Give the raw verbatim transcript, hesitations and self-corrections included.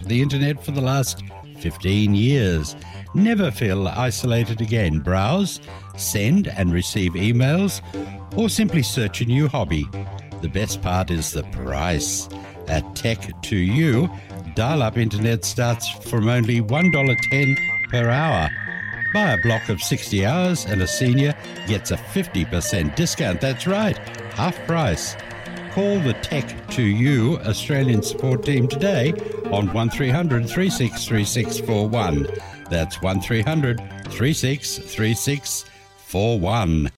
the internet for the last fifteen years. Never feel isolated again. Browse, send and receive emails, or simply search a new hobby. The best part is the price. At Tech to You, dial-up internet starts from only one dollar ten per hour. Buy a block of sixty hours and a senior gets a fifty percent discount. That's right, half price. Call the Tech to You Australian support team today on one three hundred, three six three six four one. That's one three hundred, three six three six four one.